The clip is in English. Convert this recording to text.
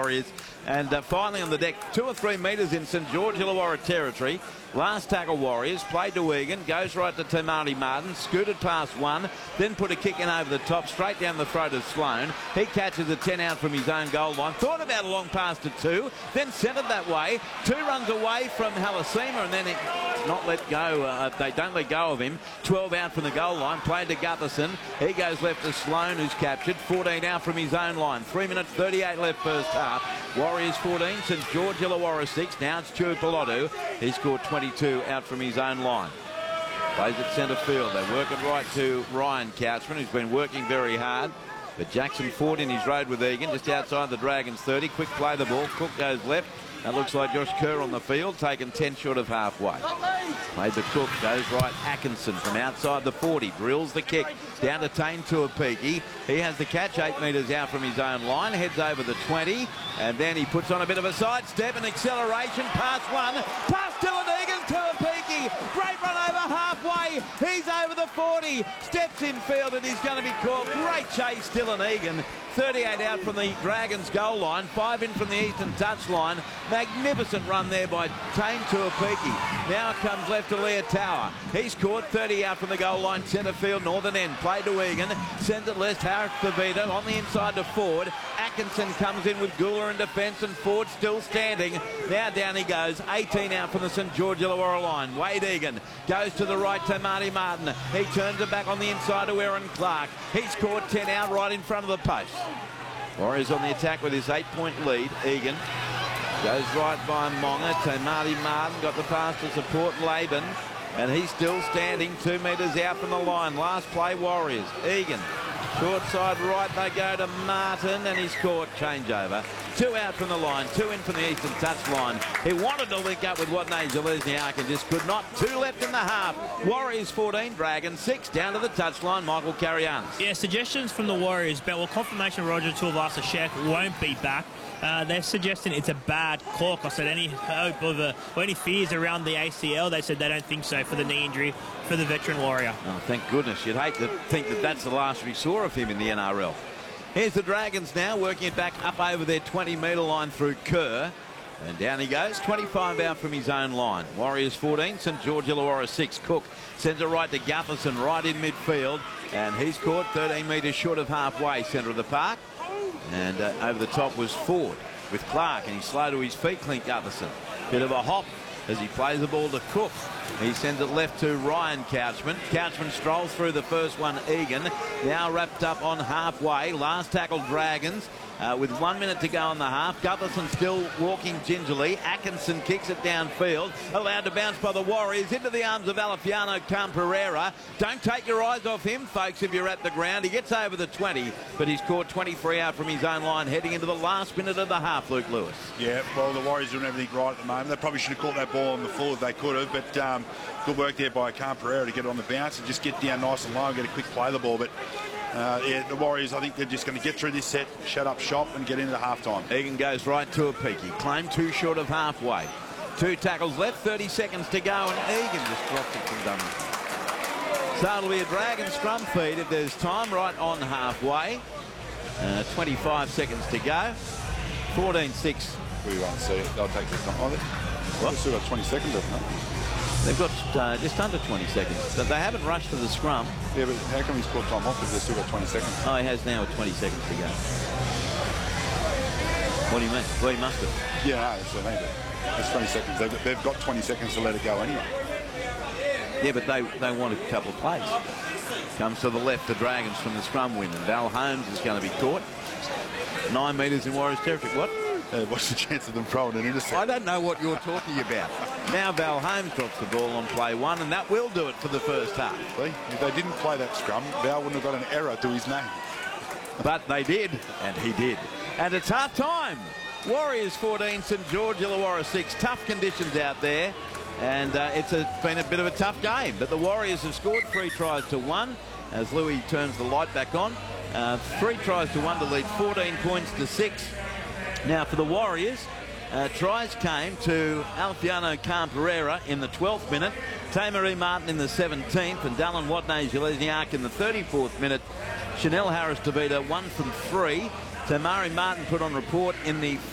Warriors. And finally on the deck, 2 or 3 metres in St George Illawarra territory. Last tackle Warriors, played to Egan, goes right to Tamari Martin, scooted past one, then put a kick in over the top, straight down the throat of Sloane. He catches a 10 out from his own goal line, thought about a long pass to 2, then centred that way. 2 runs away from Halasima, and then not let go. They don't let go of him. 12 out from the goal line, played to Gutherson. He goes left to Sloane, who's captured. 14 out from his own line. 3 minutes 38 left first half. Warriors 14, St George Illawarra 6. Now it's Stu Pilotu. He scored 22 out from his own line. Plays at centre field. They work it right to Ryan Couchman, who's been working very hard. But Jackson Ford in his road with Egan, just outside the Dragons 30. Quick play the ball. Cook goes left. That looks like Josh Kerr on the field, taken 10 short of halfway. Played the Cook, goes right. Atkinson from outside the 40, drills the kick down to Tane Tuapiki. He has the catch 8 metres out from his own line, heads over the 20, and then he puts on a bit of a sidestep and acceleration past one, past Dylan Egan. Tuapiki, great run over halfway. He's over the 40, steps in field, and he's going to be caught. Great chase, Dylan Egan. 38 out from the Dragons goal line, 5 in from the eastern touchline. Magnificent run there by Tane Tuapiki. Now it comes left to Leah Tower. He's caught 30 out from the goal line, centre field, northern end. Played to Egan, sends it left, Harris Pavita on the inside to Ford. Atkinson comes in with Gula in defence, and Ford still standing. Now down he goes, 18 out from the St George Illawarra line. Wade Egan goes to the right to Marty Martin. He turns it back on the inside to Aaron Clark. He's caught 10 out right in front of the post. Warriors on the attack with his 8-point lead. Egan goes right by Monga to Marty Martin. Got the pass to support Laban. And he's still standing 2 metres out from the line. Last play, Warriors. Egan, short side right, they go to Martin, and he's caught. Changeover. 2 out from the line, 2 in from the eastern touch line. He wanted to link up with Watney Zelezniak and just could not. 2 left in the half. Warriors 14, Dragons 6. Down to the touchline, Michael Carrianis. Yeah, suggestions from the Warriors, but well, confirmation Roger Tuivasa-Sheck won't be back. They're suggesting it's a bad cork. I said any hope of or any fears around the ACL. They said they don't think so for the knee injury for the veteran Warrior. Oh, thank goodness. You'd hate to think that that's the last we saw of him in the NRL. Here's the Dragons now, working it back up over their 20-metre line through Kerr. And down he goes, 25 out from his own line. Warriors 14, St George Illawarra 6. Cook sends it right to Gutherson, right in midfield. And he's caught 13 metres short of halfway, centre of the park. And over the top was Ford with Clark, and he's slow to his feet, Clint Gutherson. Bit of a hop as he plays the ball to Cook. He sends it left to Ryan Couchman. Couchman strolls through the first one, Egan. Now wrapped up on halfway. Last tackle, Dragons. With 1 minute to go on the half. Gutherson still walking gingerly. Atkinson kicks it downfield. Allowed to bounce by the Warriors into the arms of Alefiano Camperera. Don't take your eyes off him, folks, if you're at the ground. He gets over the 20, but he's caught 23 out from his own line, heading into the last minute of the half, Luke Lewis. Yeah, well, the Warriors are doing everything right at the moment. They probably should have caught that ball on the full if they could have, but good work there by Camperera to get it on the bounce and just get down nice and low and get a quick play the ball. But yeah, the Warriors, I think they're just going to get through this set, shut up shop and get into half-time. Egan goes right to a Peaky. Claim 2 short of halfway. 2 tackles left, 30 seconds to go, and Egan just drops it from Dunn. So it'll be a Dragon scrum feed if there's time, right on halfway. 25 seconds to go. 14-6. We won't see it. They'll take their time. Oh, they've still got 20 seconds of them. They've got just under 20 seconds, but they haven't rushed to the scrum. Yeah, but how come he's caught time off if they've still got 20 seconds? Oh, he has now 20 seconds to go. What do you mean? Well, he must have. Yeah, no, that's what I mean. It's 20 seconds. They've got 20 seconds to let it go anyway. Yeah, but they want a couple of plays. Comes to the left, the Dragons from the scrum win, and Val Holmes is going to be caught. 9 metres in Warriors territory. What? What's the chance of them throwing an intercept? I don't know what you're talking about. Now Val Holmes drops the ball on play 1, and that will do it for the first half. See, if they didn't play that scrum, Val wouldn't have got an error to his name. But they did, and he did. And it's half time. Warriors 14, St George Illawarra 6. Tough conditions out there, and it's been a bit of a tough game. But the Warriors have scored 3 tries to 1 as Louis turns the light back on. 3 tries to 1 to lead 14 points to 6. Now for the Warriors, tries came to Alfiano Camperera in the 12th minute, Tamari Martin in the 17th, and Dallin Watney-Zelezniak in the 34th minute. Chanel Harris-Tavita 1 from 3. Tamari Martin put on report in the